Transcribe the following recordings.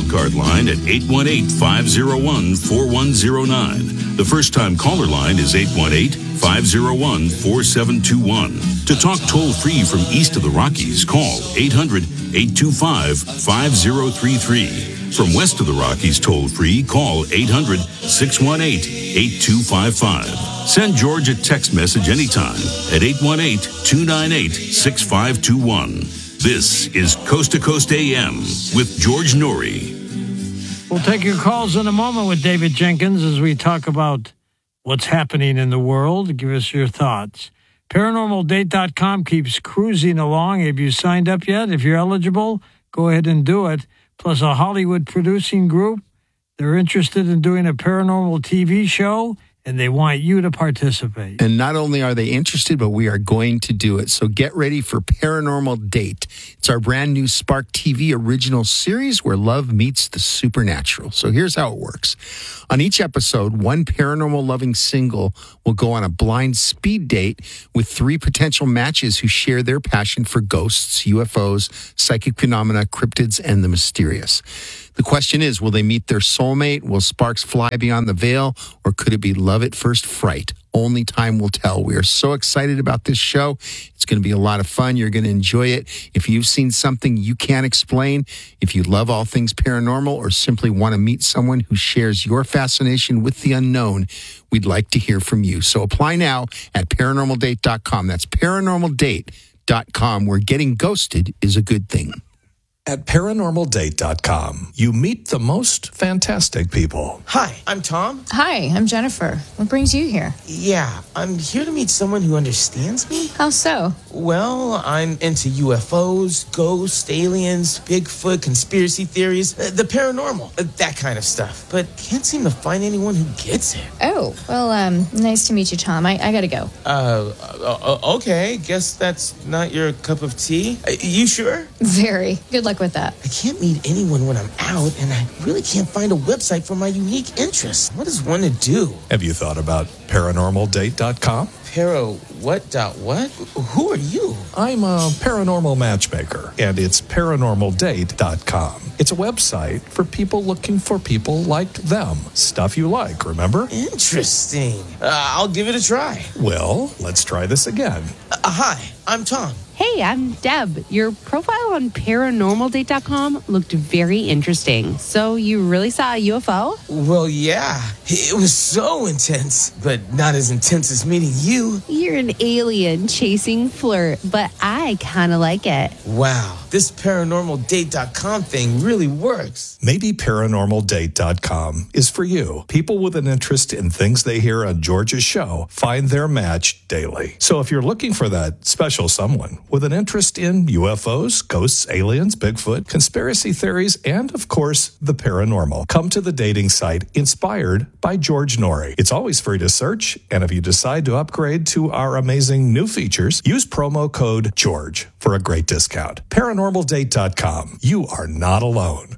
card line at 818-501-4109. The first-time caller line is 818-501-4721. To talk toll-free from east of the Rockies, call 800-825-5033. From west of the Rockies, toll-free, call 800-618-8255. Send George a text message anytime at 818-298-6521. This is Coast to Coast AM with George Norrie. We'll take your calls in a moment with David Jenkins as we talk about what's happening in the world. Give us your thoughts. ParanormalDate.com keeps cruising along. Have you signed up yet? If you're eligible, go ahead and do it. Plus a Hollywood producing group. They're interested in doing a paranormal TV show, and they want you to participate. And not only are they interested, but we are going to do it. So get ready for Paranormal Date. It's our brand new Spark TV original series where love meets the supernatural. So here's how it works. On each episode, one paranormal-loving single will go on a blind speed date with 3 potential matches who share their passion for ghosts, UFOs, psychic phenomena, cryptids, and the mysterious. The question is, will they meet their soulmate? Will sparks fly beyond the veil? Or could it be love at first fright? Only time will tell. We are so excited about this show. It's going to be a lot of fun. You're going to enjoy it. If you've seen something you can't explain, if you love all things paranormal, or simply want to meet someone who shares your fascination with the unknown, we'd like to hear from you. So apply now at ParanormalDate.com. That's ParanormalDate.com, where getting ghosted is a good thing. At ParanormalDate.com, you meet the most fantastic people. Hi, I'm Tom. Hi, I'm Jennifer. What brings you here? Yeah, I'm here to meet someone who understands me. How so? Well, I'm into UFOs, ghosts, aliens, Bigfoot, conspiracy theories, the paranormal, that kind of stuff. But can't seem to find anyone who gets it. Oh, well, nice to meet you, Tom. I gotta go. Okay, guess that's not your cup of tea. You sure? Very. Good luck with that. I can't meet anyone when I'm out, and I really can't find a website for my unique interests. What is one to do? Have you thought about ParanormalDate.com? What? Who are you? I'm a paranormal matchmaker, and it's ParanormalDate.com. It's a website for people looking for people like them. Stuff you like, remember? Interesting. I'll give it a try. Well, let's try this again. Hi, I'm Tom. Hey, I'm Deb. Your profile on ParanormalDate.com looked very interesting. So you really saw a UFO? Well, yeah. It was so intense, but not as intense as meeting you. You're an alien chasing flirt, but I kind of like it. Wow, this ParanormalDate.com thing really works. Maybe ParanormalDate.com is for you. People with an interest in things they hear on George's show find their match daily. So if you're looking for that special someone with an interest in UFOs, ghosts, aliens, Bigfoot, conspiracy theories, and, of course, the paranormal, come to the dating site inspired by George Norrie. It's always free to search, and if you decide to upgrade to our amazing new features, use promo code GEORGE for a great discount. ParanormalDate.com. You are not alone.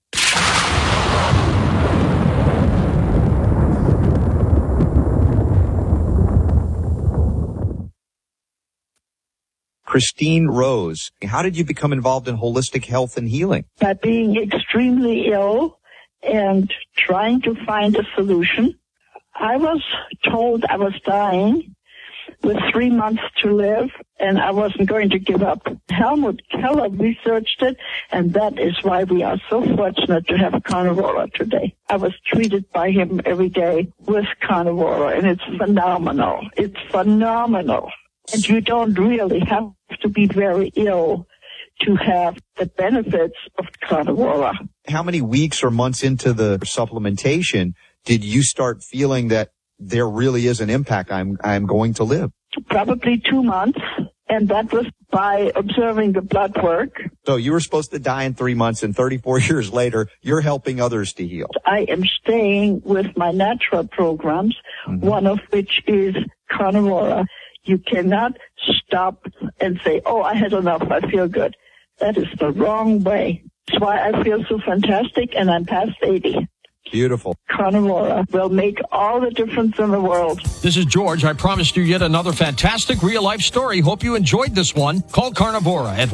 Christine Rose, how did you become involved in holistic health and healing? By being extremely ill and trying to find a solution. I was told I was dying with 3 months to live, and I wasn't going to give up. Helmut Keller researched it, and that is why we are so fortunate to have Carnivora today. I was treated by him every day with Carnivora, and it's phenomenal. It's phenomenal. And you don't really have to be very ill to have the benefits of Carnivora. How many weeks or months into the supplementation did you start feeling that there really is an impact? I'm going to live. Probably 2 months, and that was by observing the blood work. So you were supposed to die in 3 months, and 34 years later, you're helping others to heal. I am staying with my natural programs, one of which is Carnivora. You cannot stop and say, oh, I had enough, I feel good. That is the wrong way. That's why I feel so fantastic, and I'm past 80. Beautiful. Carnivora will make all the difference in the world. This is George. I promised you yet another fantastic real-life story. Hope you enjoyed this one. Call Carnivora at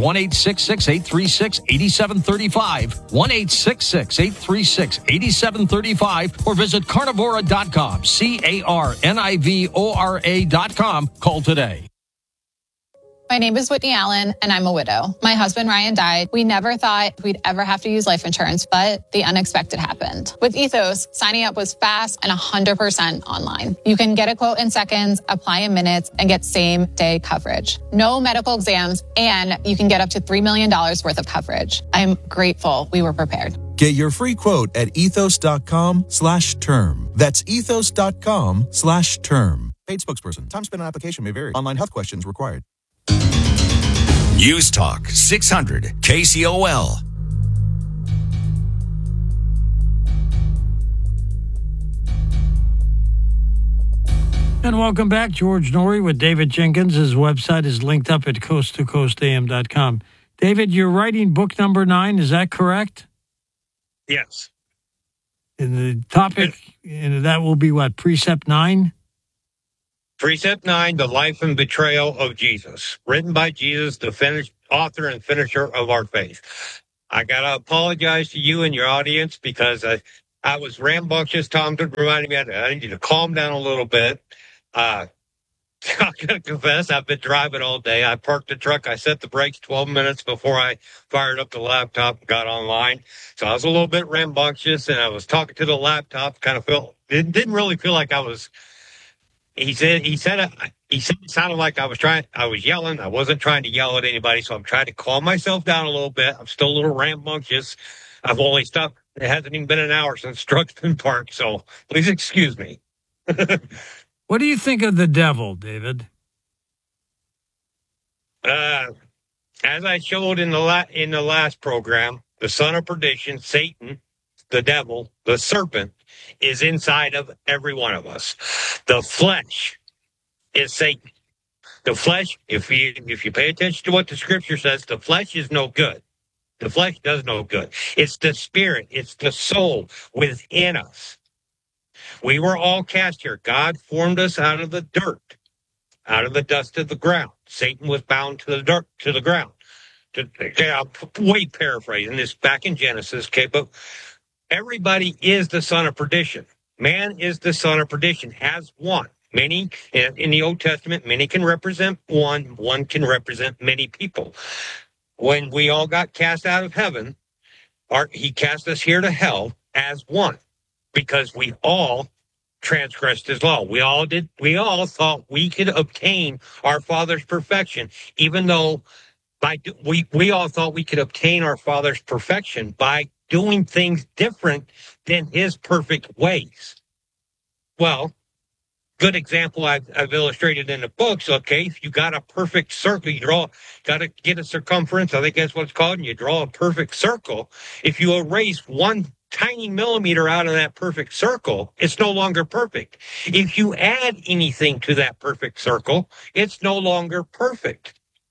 1-866-836-8735, 1-866-836-8735, or visit carnivora.com, carnivora.com. Call today. My name is Whitney Allen, and I'm a widow. My husband, Ryan, died. We never thought we'd ever have to use life insurance, but the unexpected happened. With Ethos, signing up was fast and 100% online. You can get a quote in seconds, apply in minutes, and get same-day coverage. No medical exams, and you can get up to $3 million worth of coverage. I'm grateful we were prepared. Get your free quote at ethos.com/term. That's ethos.com/term. Paid spokesperson. Time spent on application may vary. Online health questions required. News Talk 600 KCOL. And welcome back. George Noory with David Jenkins. His website is linked up at coasttocoastam.com. David, you're writing book number 9. Is that correct? Yes. And the topic, and that will be what, Precept 9? Precept 9, The Life and Betrayal of Jesus, written by Jesus, the author and finisher of our faith. I got to apologize to you and your audience because I was rambunctious. Tom reminded me I need you to calm down a little bit. I'm going to confess, I've been driving all day. I parked the truck. I set the brakes 12 minutes before I fired up the laptop and got online. So I was a little bit rambunctious, and I was talking to the laptop. It didn't really feel like I was. He said it sounded like I was yelling. I wasn't trying to yell at anybody, so I'm trying to calm myself down a little bit. I'm still a little rambunctious. I've only stopped. It hasn't even been an hour since the truck's been parked, so please excuse me. What do you think of the devil, David? As I showed in the last program, the son of perdition, Satan, the devil, the serpent, is inside of every one of us. The flesh is Satan. The flesh, if you pay attention to what the scripture says, the flesh is no good. The flesh does no good. It's the spirit. It's the soul within us. We were all cast here. God formed us out of the dirt, out of the dust of the ground. Satan was bound to the dirt, to the ground. I'm way paraphrasing this back in Genesis, okay, but everybody is the son of perdition. Man is the son of perdition as one. Many, in the Old Testament, many can represent one. One can represent many people. When we all got cast out of heaven, he cast us here to hell as one because we all transgressed his law. We all thought we could obtain our Father's perfection, even though we all thought we could obtain our Father's perfection by doing things different than his perfect ways. Well, good example I've illustrated in the books, okay? If you got a perfect circle, got to get a circumference, I think that's what it's called, and you draw a perfect circle. If you erase one tiny millimeter out of that perfect circle, it's no longer perfect. If you add anything to that perfect circle, it's no longer perfect.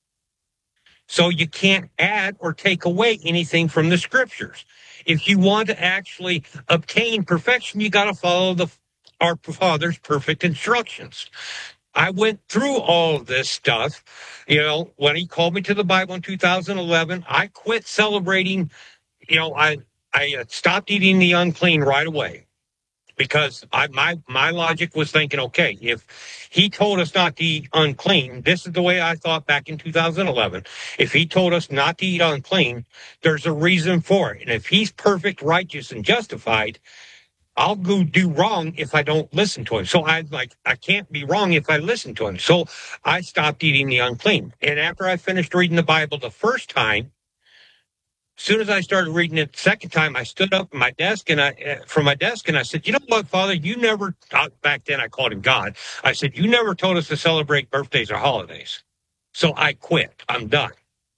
So you can't add or take away anything from the scriptures. If you want to actually obtain perfection, you got to follow our Father's perfect instructions. I went through all of this stuff. When he called me to the Bible in 2011, I quit celebrating. I stopped eating the unclean right away because my logic was thinking, okay, if he told us not to eat unclean, this is the way I thought back in 2011. If he told us not to eat unclean, there's a reason for it. And if he's perfect, righteous, and justified, I'll go do wrong if I don't listen to him. So I can't be wrong if I listen to him. So I stopped eating the unclean. And after I finished reading the Bible the first time, as soon as I started reading it the second time, I stood up from my desk and I said, you know what, Father, you never, back then I called him God. I said, you never told us to celebrate birthdays or holidays. So I quit. I'm done.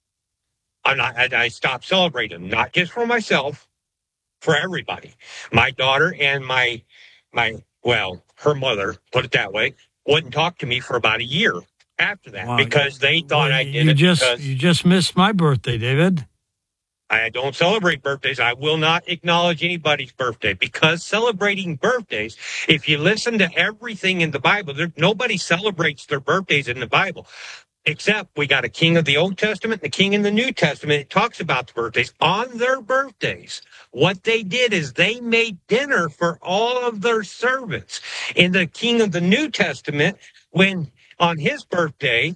I stopped celebrating, not just for myself, for everybody. My daughter and her mother, put it that way, wouldn't talk to me for about a year after that because they thought I did it. You just missed my birthday, David. I don't celebrate birthdays. I will not acknowledge anybody's birthday, because celebrating birthdays, if you listen to everything in the Bible, nobody celebrates their birthdays in the Bible, except we got a king of the Old Testament and a king in the New Testament. It talks about the birthdays. On their birthdays, what they did is they made dinner for all of their servants. In the king of the New Testament, when on his birthday,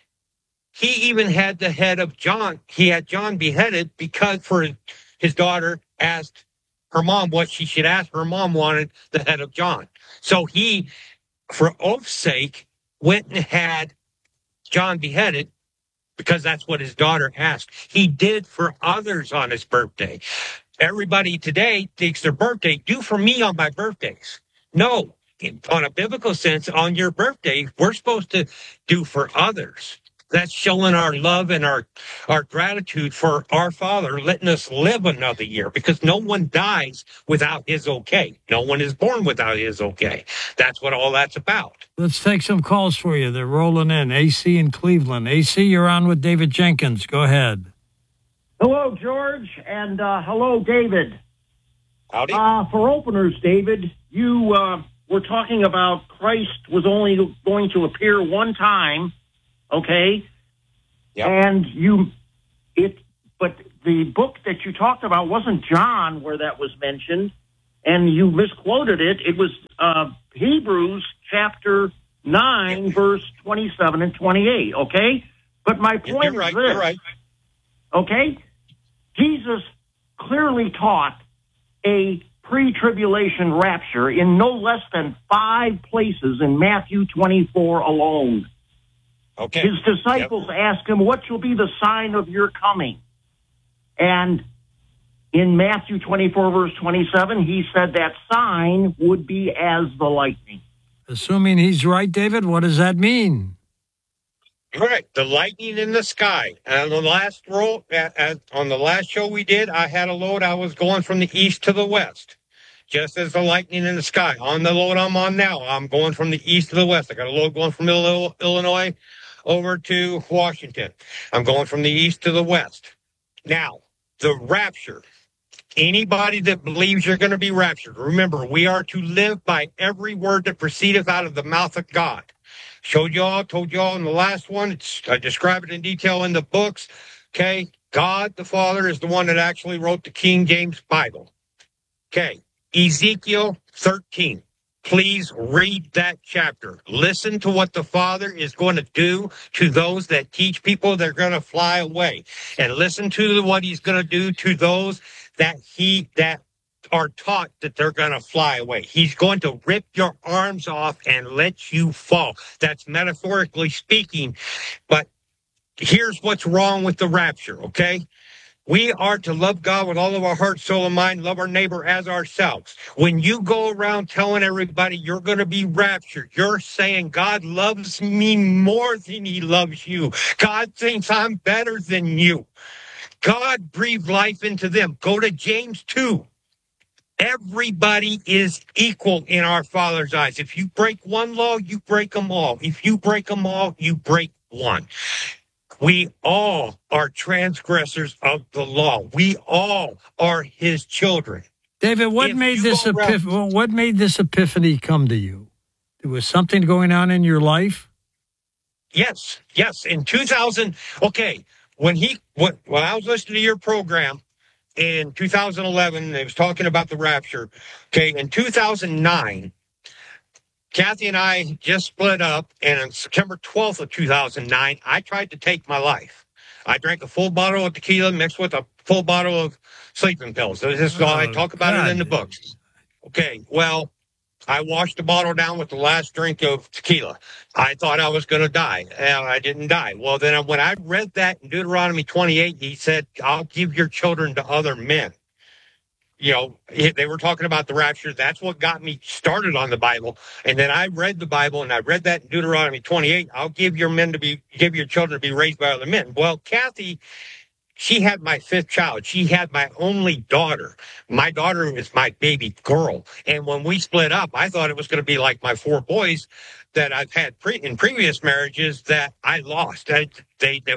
he even had the head of John. He had John beheaded because for his daughter asked her mom what she should ask. Her mom wanted the head of John. So he, for oath's sake, went and had John beheaded because that's what his daughter asked. He did for others on his birthday. Everybody today takes their birthday, do for me on my birthdays. No, on a biblical sense, on your birthday, we're supposed to do for others. That's showing our love and our gratitude for our Father letting us live another year, because no one dies without his okay. No one is born without his okay. That's what all that's about. Let's take some calls for you. They're rolling in. AC in Cleveland. AC, you're on with David Jenkins. Go ahead. Hello, George, and hello, David. Howdy. For openers, David, you were talking about Christ was only going to appear one time. Okay. Yep. And but the book that you talked about wasn't John where that was mentioned, and you misquoted it. It was Hebrews chapter 9, verse 27 and 28. Okay. But my point is this. You're right. Okay. Jesus clearly taught a pre-tribulation rapture in no less than 5 places in Matthew 24 alone. Okay. His disciples asked him, what shall be the sign of your coming? And in Matthew 24, verse 27, he said that sign would be as the lightning. Assuming he's right, David, what does that mean? Correct. The lightning in the sky. And on the last on the last show we did, I had a load. I was going from the east to the west, just as the lightning in the sky. On the load I'm on now, I'm going from the east to the west. I got a load going from Illinois over to Washington. I'm going from the east to the west. Now, the rapture. Anybody that believes you're going to be raptured, remember, we are to live by every word that proceedeth out of the mouth of God. Told y'all in the last one, I describe it in detail in the books. Okay, God the Father is the one that actually wrote the King James Bible. Okay, Ezekiel 13. Please read that chapter. Listen to what the Father is going to do to those that teach people they're going to fly away. And listen to what he's going to do to those that are taught that they're going to fly away. He's going to rip your arms off and let you fall. That's metaphorically speaking. But here's what's wrong with the rapture, okay? We are to love God with all of our heart, soul, and mind, love our neighbor as ourselves. When you go around telling everybody you're going to be raptured, you're saying God loves me more than he loves you. God thinks I'm better than you. God breathed life into them. Go to James 2. Everybody is equal in our Father's eyes. If you break one law, you break them all. If you break them all, you break one. We all are transgressors of the law. We all are his children. David, what made this epiphany come to you? There was something going on in your life? Yes. In 2000, okay, when I was listening to your program in 2011, it was talking about the rapture. Okay, in 2009, Kathy and I just split up, and on September 12th of 2009, I tried to take my life. I drank a full bottle of tequila mixed with a full bottle of sleeping pills. This is all I talk about it in the books. Okay, well, I washed the bottle down with the last drink of tequila. I thought I was going to die, and I didn't die. Well, then when I read that in Deuteronomy 28, he said, I'll give your children to other men. You know, they were talking about the rapture. That's what got me started on the Bible. And then I read the Bible, and I read that in Deuteronomy 28. I'll give your children to be raised by other men. Well, Kathy, she had my 5th child. She had my only daughter. My daughter was my baby girl. And when we split up, I thought it was going to be like my 4 boys that I've had in previous marriages that I lost. They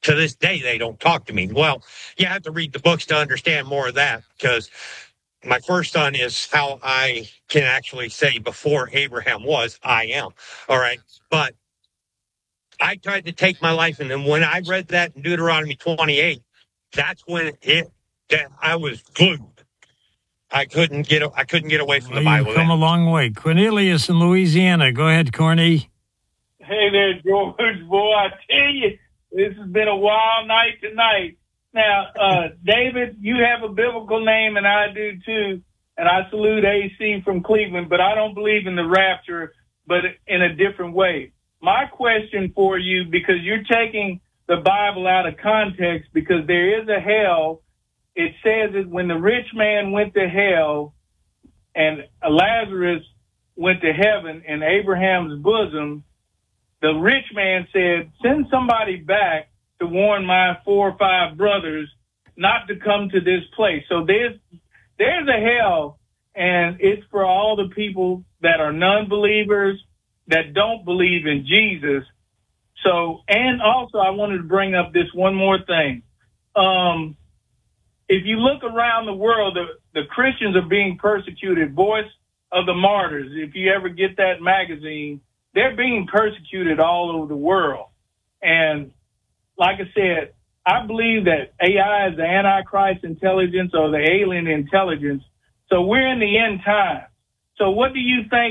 to this day, they don't talk to me. Well, you have to read the books to understand more of that, because my first son is how I can actually say before Abraham was, I am. All right. But I tried to take my life, and then when I read that in Deuteronomy 28, that's when I was glued. I couldn't get away from the Bible. You've come a long way. Cornelius in Louisiana. Go ahead, Corny. Hey there, George. Boy, I tell you, this has been a wild night tonight. Now, David, you have a biblical name, and I do too. And I salute AC from Cleveland, but I don't believe in the rapture, but in a different way. My question for you, because you're taking the Bible out of context, because there is a hell. It says that when the rich man went to hell and Lazarus went to heaven in Abraham's bosom, the rich man said, send somebody back to warn my 4 or 5 brothers not to come to this place. So there's a hell, and it's for all the people that are non-believers, that don't believe in Jesus. So, and also I wanted to bring up this one more thing. If you look around the world, the Christians are being persecuted. Voice of the Martyrs, if you ever get that magazine, they're being persecuted all over the world. And like I said, I believe that AI is the Antichrist intelligence or the alien intelligence. So we're in the end times. So what do you think